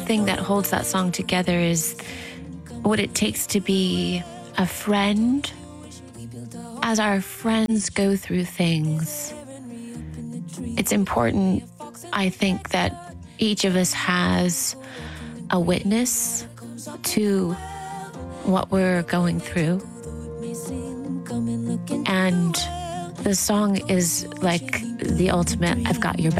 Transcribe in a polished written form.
thing that holds that song together is what it takes to be a friend. As our friends go through things, it's important, I think, that each of us has a witness to what we're going through. And the song is like the ultimate, I've got your back.